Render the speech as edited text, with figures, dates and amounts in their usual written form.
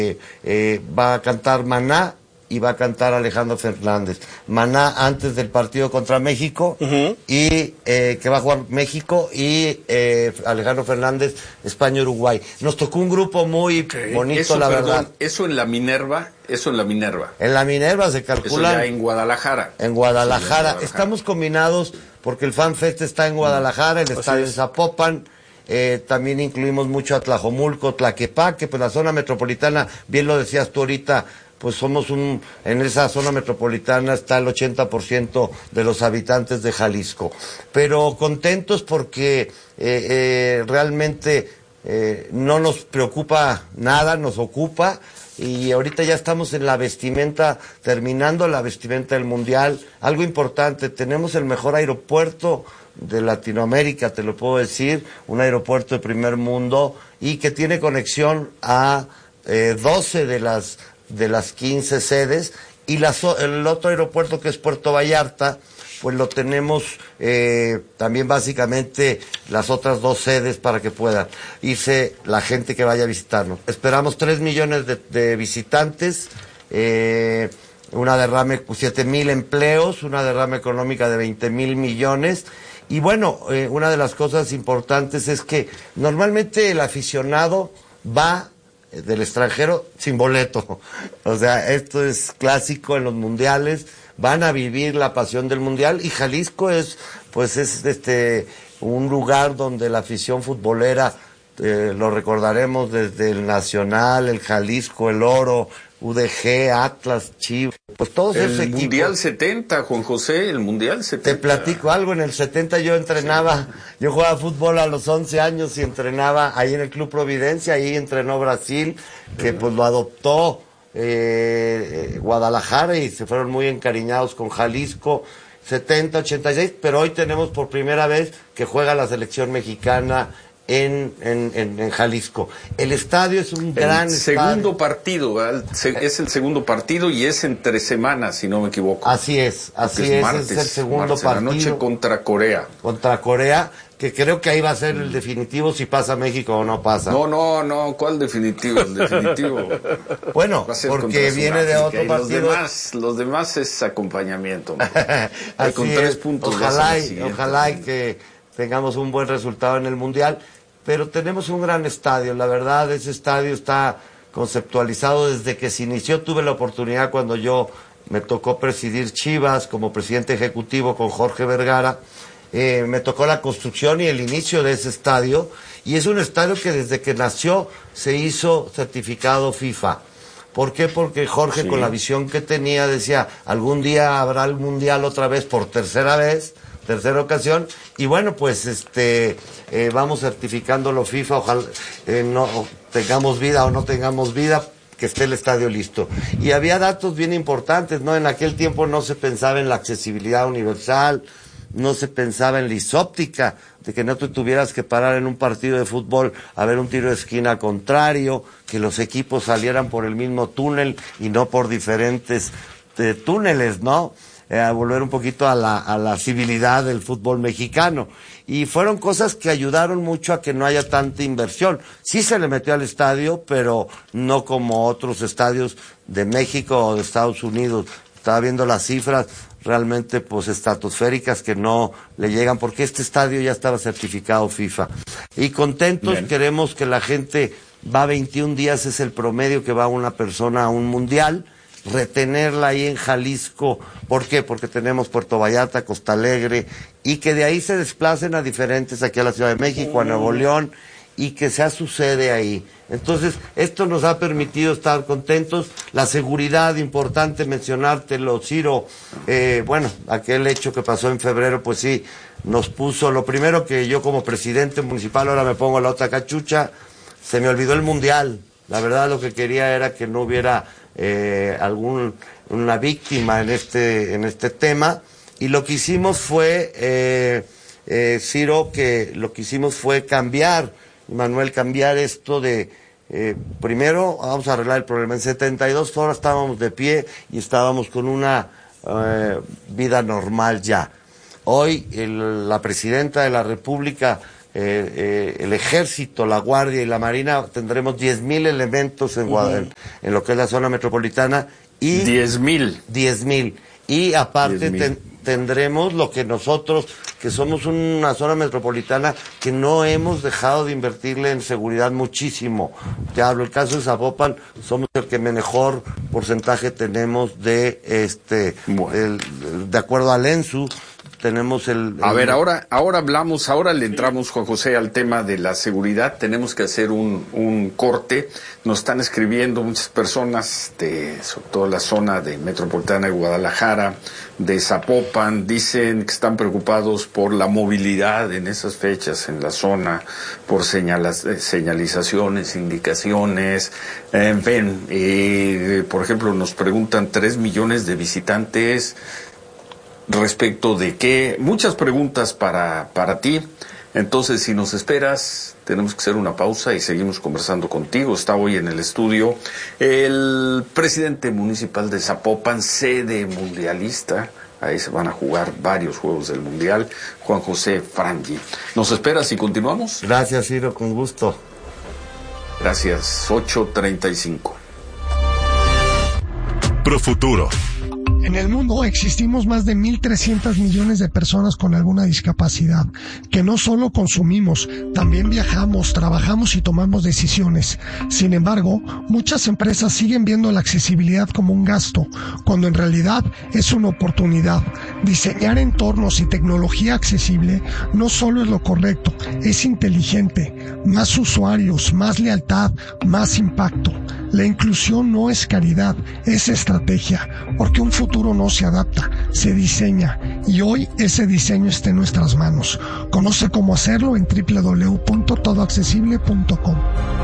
va a cantar Maná y va a cantar Alejandro Fernández. Maná antes del partido contra México, y que va a jugar México, y Alejandro Fernández, España-Uruguay. Nos tocó un grupo muy bonito, eso, la verdad. Eso en la Minerva. En la Minerva se calcula. Eso ya en Guadalajara. En Guadalajara. Estamos combinados porque el FanFest está en Guadalajara, el estadio en Zapopan. También incluimos mucho a Tlajomulco, Tlaquepaque, pues la zona metropolitana, bien lo decías tú ahorita, pues en esa zona metropolitana está el 80% de los habitantes de Jalisco. Pero contentos porque realmente no nos preocupa nada, nos ocupa, y ahorita ya estamos en la vestimenta, terminando la vestimenta del Mundial. Algo importante, tenemos el mejor aeropuerto de Latinoamérica, te lo puedo decir, un aeropuerto de primer mundo, y que tiene conexión a 12 de las 15 sedes, y el otro aeropuerto, que es Puerto Vallarta, pues lo tenemos también básicamente las otras 2 sedes para que puedan irse la gente que vaya a visitarnos. Esperamos 3 millones de visitantes, una derrame, 7,000 empleos, una derrama económica de 20,000 millones. Y bueno, una de las cosas importantes es que normalmente el aficionado va del extranjero sin boleto. O sea, esto es clásico en los mundiales, van a vivir la pasión del mundial, y Jalisco es un lugar donde la afición futbolera, lo recordaremos desde el Nacional, el Jalisco, el Oro, UDG, Atlas, Chivas, pues todos esos equipos. El Mundial 70, Juan José, el Mundial 70. Te platico algo, en el 70 yo entrenaba, yo jugaba fútbol a los 11 años y entrenaba ahí en el Club Providencia, ahí entrenó Brasil, que pues lo adoptó Guadalajara, y se fueron muy encariñados con Jalisco. 70, 86, pero hoy tenemos por primera vez que juega la selección mexicana en Jalisco. El estadio es un gran segundo partido, ¿verdad? Es el segundo partido, y es entre semanas, si no me equivoco. Así es, martes, es el segundo partido. La noche contra Corea. Contra Corea, que creo que ahí va a ser el definitivo, si pasa México o no pasa. No, ¿cuál definitivo? El definitivo. Bueno, porque viene de otro partido. Los demás es acompañamiento. Con 3 puntos. Ojalá y que tengamos un buen resultado en el Mundial. Pero tenemos un gran estadio, la verdad, ese estadio está conceptualizado desde que se inició. Tuve la oportunidad, cuando yo me tocó presidir Chivas como presidente ejecutivo con Jorge Vergara, me tocó la construcción y el inicio de ese estadio, y es un estadio que desde que nació se hizo certificado FIFA. ¿Por qué? Porque Jorge, con la visión que tenía, decía, algún día habrá el Mundial otra vez, por tercera ocasión, y bueno, pues vamos certificándolo FIFA. Ojalá no tengamos vida o no tengamos vida, que esté el estadio listo. Y había datos bien importantes, ¿no? En aquel tiempo no se pensaba en la accesibilidad universal, no se pensaba en la isóptica, de que no te tuvieras que parar en un partido de fútbol a ver un tiro de esquina contrario, que los equipos salieran por el mismo túnel y no por diferentes túneles, ¿no? A volver un poquito a la civilidad del fútbol mexicano. Y fueron cosas que ayudaron mucho a que no haya tanta inversión. Sí se le metió al estadio, pero no como otros estadios de México o de Estados Unidos. Estaba viendo las cifras realmente pues estratosféricas que no le llegan, porque este estadio ya estaba certificado FIFA. Y contentos. Bien. Queremos que la gente va 21 días, es el promedio que va una persona a un mundial. Retenerla ahí en Jalisco. ¿Por qué? Porque tenemos Puerto Vallarta, Costa Alegre, y que de ahí se desplacen a diferentes, aquí a la Ciudad de México, a Nuevo León, y que sea su sede ahí. Entonces, esto nos ha permitido estar contentos. La seguridad, importante mencionártelo, Ciro, bueno, aquel hecho que pasó en febrero, pues sí, nos puso, lo primero que yo como presidente municipal, ahora me pongo la otra cachucha, se me olvidó el Mundial. La verdad, lo que quería era que no hubiera una víctima en este tema, y lo que hicimos fue Ciro, que lo que hicimos fue cambiar esto de primero vamos a arreglar el problema. En 72 horas estábamos de pie y estábamos con una vida normal ya. Hoy la presidenta de la República el Ejército, la Guardia y la Marina, tendremos 10,000 elementos en lo que es la zona metropolitana. Y 10,000. 10,000. Y aparte tendremos lo que nosotros, que somos una zona metropolitana que no hemos dejado de invertirle en seguridad muchísimo. Te hablo, el caso de Zapopan, somos el que mejor porcentaje tenemos de de acuerdo al ENSU. Tenemos A ver, ahora hablamos, ahora le entramos, Juan José, al tema de la seguridad. Tenemos que hacer un corte. Nos están escribiendo muchas personas sobre todo la zona de metropolitana de Guadalajara, de Zapopan. Dicen que están preocupados por la movilidad en esas fechas en la zona, por señalizaciones, indicaciones. En fin, por ejemplo, nos preguntan 3 millones de visitantes. Respecto de qué, muchas preguntas para ti. Entonces, si nos esperas, tenemos que hacer una pausa y seguimos conversando contigo. Está hoy en el estudio el presidente municipal de Zapopan, sede mundialista. Ahí se van a jugar varios juegos del mundial, Juan José Frangi. ¿Nos esperas y continuamos? Gracias, Ciro, con gusto. Gracias, 8:35. Profuturo. En el mundo existimos más de 1.300 millones de personas con alguna discapacidad, que no solo consumimos, también viajamos, trabajamos y tomamos decisiones. Sin embargo, muchas empresas siguen viendo la accesibilidad como un gasto, cuando en realidad es una oportunidad. Diseñar entornos y tecnología accesible no solo es lo correcto, es inteligente. Más usuarios, más lealtad, más impacto. La inclusión no es caridad, es estrategia, porque un futuro no se adapta, se diseña, y hoy ese diseño está en nuestras manos. Conoce cómo hacerlo en www.todoaccesible.com.